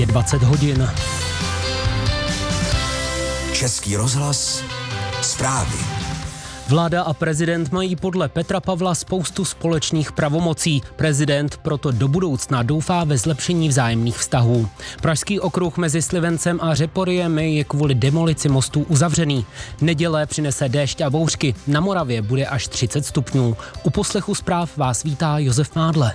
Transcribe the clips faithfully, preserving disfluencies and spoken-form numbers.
Je dvacet hodin. Český rozhlas, zprávy. Vláda a prezident mají podle Petra Pavla spoustu společných pravomocí. Prezident proto do budoucna doufá ve zlepšení vzájemných vztahů. Pražský okruh mezi Slivencem a Řeporyjemi je kvůli demolici mostů uzavřený. Neděle přinese déšť a bouřky. Na Moravě bude až třicet stupňů. U poslechu zpráv vás vítá Josef Mádle.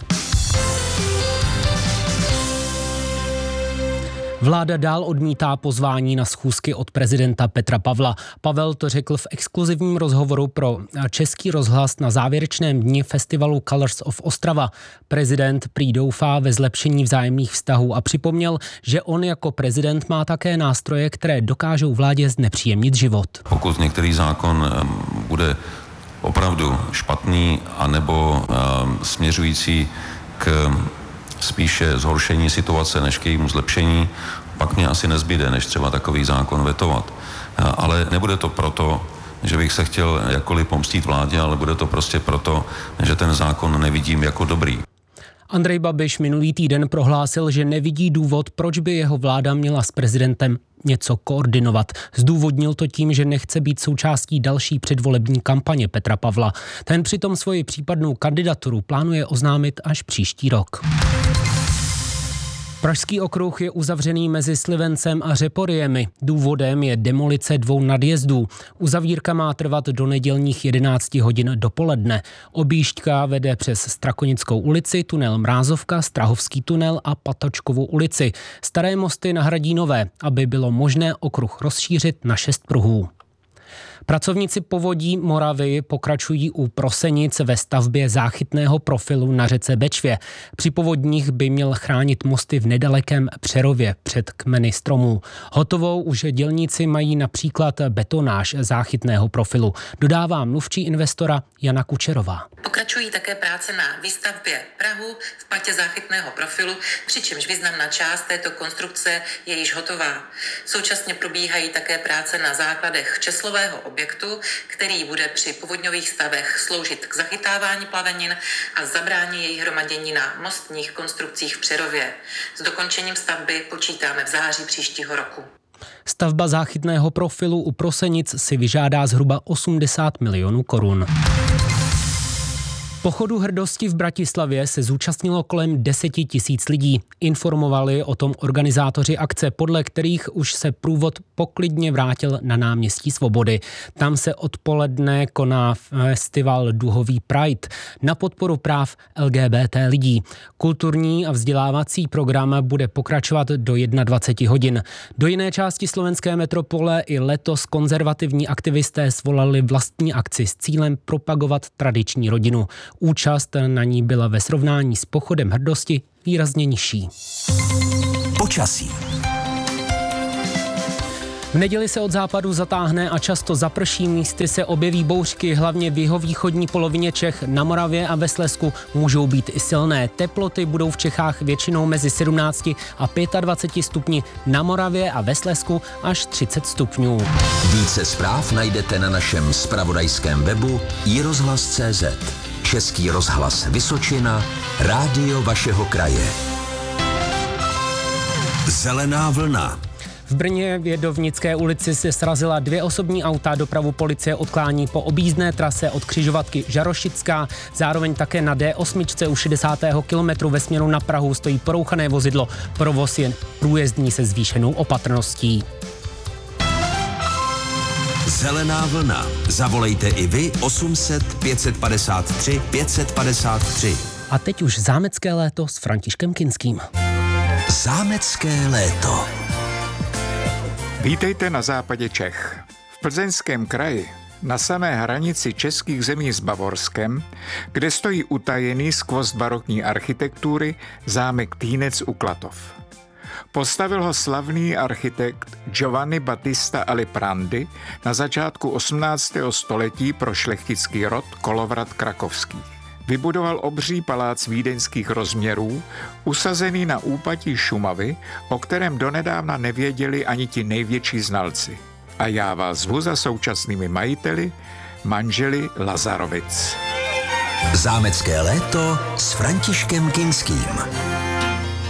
Vláda dál odmítá pozvání na schůzky od prezidenta Petra Pavla. Pavel to řekl v exkluzivním rozhovoru pro Český rozhlas na závěrečném dni festivalu Colors of Ostrava. Prezident prý doufá ve zlepšení vzájemných vztahů a připomněl, že on jako prezident má také nástroje, které dokážou vládě znepříjemnit život. Pokud některý zákon bude opravdu špatný anebo směřující k spíše zhoršení situace než k jejímu zlepšení, pak mě asi nezbyde, než třeba takový zákon vetovat. Ale nebude to proto, že bych se chtěl jakkoliv pomstít vládě, ale bude to prostě proto, že ten zákon nevidím jako dobrý. Andrej Babiš minulý týden prohlásil, že nevidí důvod, proč by jeho vláda měla s prezidentem něco koordinovat. Zdůvodnil to tím, že nechce být součástí další předvolební kampaně Petra Pavla. Ten přitom svoji případnou kandidaturu plánuje oznámit až příští rok. Pražský okruh je uzavřený mezi Slivencem a Řeporyjemi. Důvodem je demolice dvou nadjezdů. Uzavírka má trvat do nedělních jedenácti hodin dopoledne. Objížďka vede přes Strakonickou ulici, tunel Mrázovka, Strahovský tunel a Patočkovu ulici. Staré mosty nahradí nové, aby bylo možné okruh rozšířit na šest pruhů. Pracovníci Povodí Moravy pokračují u Prosenic ve stavbě záchytného profilu na řece Bečvě. Při povodních by měl chránit mosty v nedalekém Přerově před kmeny stromů. Hotovou už dělníci mají například betonáž záchytného profilu, dodává mluvčí investora Jana Kučerová. Pokračují také práce na výstavbě prahu v patě záchytného profilu, přičemž významná část této konstrukce je již hotová. Současně probíhají také práce na základech česlového objektu, který bude při povodňových stavech sloužit k zachytávání plavenin a zabrání jejich hromadění na mostních konstrukcích v Přerově. S dokončením stavby počítáme v září příštího roku. Stavba záchytného profilu u Prosenic si vyžádá zhruba osmdesát milionů korun. Pochodu hrdosti v Bratislavě se zúčastnilo kolem deseti tisíc lidí. Informovali o tom organizátoři akce, podle kterých už se průvod poklidně vrátil na náměstí Svobody. Tam se odpoledne koná festival Duhový Pride na podporu práv L G B T lidí. Kulturní a vzdělávací program bude pokračovat do dvaceti jedna hodin. Do jiné části slovenské metropole i letos konzervativní aktivisté svolali vlastní akci s cílem propagovat tradiční rodinu. Účast na ní byla ve srovnání s pochodem hrdosti výrazně nižší. Počasí. V neděli se od západu zatáhne a často zaprší, místy se objeví bouřky, hlavně v jihovýchodní polovině Čech. Na Moravě a ve Slezsku můžou být i silné. Teploty budou v Čechách většinou mezi sedmnácti a dvaceti pěti stupni, na Moravě a ve Slezsku až třicet stupňů. Více zpráv najdete na našem zpravodajském webu i rozhlas tečka cé zet. Český rozhlas Vysočina, rádio vašeho kraje. Zelená vlna. V Brně v Jedovnické ulici se srazila dvě osobní auta, dopravu policie odklání po objízdné trase od křižovatky Žarošická, zároveň také na D osm u šedesátého kilometru ve směru na Prahu stojí porouchané vozidlo, provoz je průjezdný se zvýšenou opatrností. Zelená vlna. Zavolejte i vy osm set pět padesát tři pět padesát tři. A teď už zámecké léto s Františkem Kinským. Zámecké léto. Vítejte na západě Čech. V Plzeňském kraji, na samé hranici českých zemí s Bavorskem, kde stojí utajený skvost barokní architektury zámek Týnec u Klatov. Postavil ho slavný architekt Giovanni Battista Aliprandi na začátku osmnáctého století pro šlechtický rod Kolovrat krakovský. Vybudoval obří palác vídeňských rozměrů, usazený na úpatí Šumavy, o kterém donedávna nevěděli ani ti největší znalci. A já vás zvu za současnými majiteli, manželi Lazarovic. Zámecké léto s Františkem Kinským.